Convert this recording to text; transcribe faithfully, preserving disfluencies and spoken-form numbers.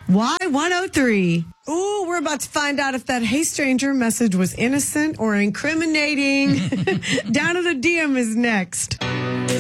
Y one oh three. Ooh, we're about to find out if that Hey Stranger message was innocent or incriminating. Down to the D M is next.